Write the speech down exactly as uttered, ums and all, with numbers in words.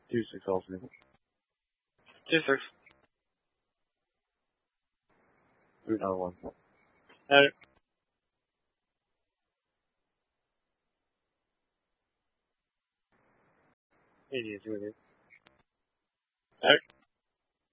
Two six alternate. Two six. Two another one. Alright. Easy to do it. Alright.